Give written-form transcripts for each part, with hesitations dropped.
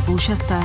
5:30.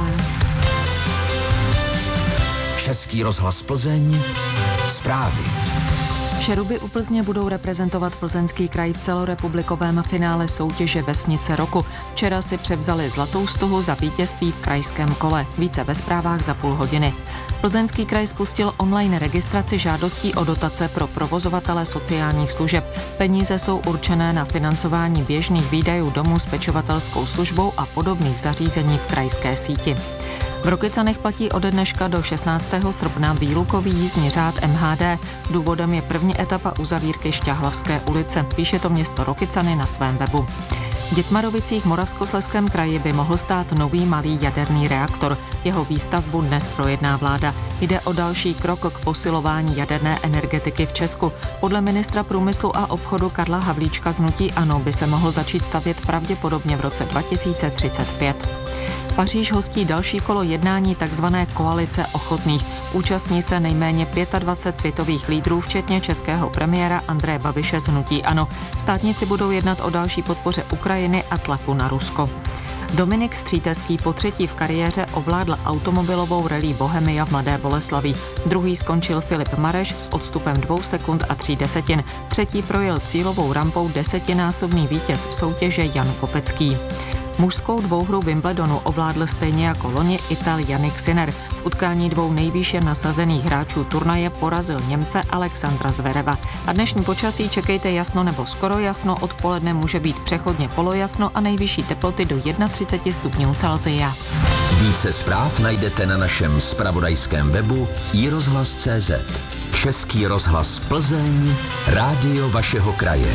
Český rozhlas Plzeň, zprávy. Šeruby u Plzně budou reprezentovat Plzeňský kraj v celorepublikovém finále soutěže Vesnice roku. Včera si převzali zlatou stuhu za vítězství v krajském kole. Více ve zprávách za půl hodiny. Plzeňský kraj spustil online registraci žádostí o dotace pro provozovatele sociálních služeb. Peníze jsou určené na financování běžných výdajů domů s pečovatelskou službou a podobných zařízení v krajské síti. V Rokycanech platí ode dneška do 16. srpna výlukový jízdní řád MHD. Důvodem je první etapa uzavírky Šťahlavské ulice, píše to město Rokycany na svém webu. V Dětmarovicích v Moravskoslezském kraji by mohl stát nový malý jaderný reaktor. Jeho výstavbu dnes projedná vláda. Jde o další krok k posilování jaderné energetiky v Česku. Podle ministra průmyslu a obchodu Karla Havlíčka z hnutí ANO by se mohl začít stavět pravděpodobně v roce 2035. Paříž hostí další kolo jednání tzv. Koalice ochotných. Účastní se nejméně 25 světových lídrů, včetně českého premiéra Andreje Babiše z hnutí ANO. Státníci budou jednat o další podpoře Ukrajiny a tlaku na Rusko. Dominik Střítecký po třetí v kariéře ovládl automobilovou rallye Bohemia v Mladé Boleslavi. Druhý skončil Filip Mareš s odstupem 2 sekund a 3 desetin. Třetí projel cílovou rampou 10násobný vítěz v soutěže Jan Kopecký. Mužskou dvouhru Wimbledonu ovládl stejně jako loni Ital Jannik Sinner. V utkání dvou nejvýše nasazených hráčů turnaje porazil Němce Alexandra Zvereva. A dnešní počasí čekejte jasno nebo skoro jasno, odpoledne může být přechodně polojasno a nejvyšší teploty do 31 stupňů Celsia. Více zpráv najdete na našem zpravodajském webu iRozhlas.cz. Český rozhlas Plzeň, rádio vašeho kraje.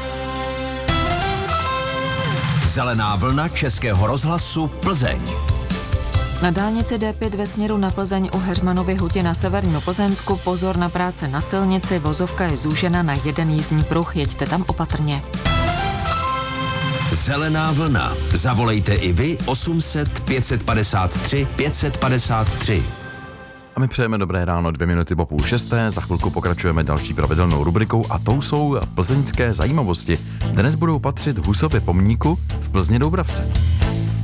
Zelená vlna Českého rozhlasu Plzeň. Na dálnici D5 ve směru na Plzeň u Heřmanovy huti na severním Plzeňsku pozor na práce na silnici, vozovka je zúžena na jeden jízdní pruh, jeďte tam opatrně. Zelená vlna. Zavolejte i vy 800 553 553. A my přejeme dobré ráno, 2 minuty po 5:30. Za chvilku pokračujeme další pravidelnou rubrikou a tou jsou plzeňské zajímavosti. Dnes budou patřit Husově pomníku v Plzni Doubravce.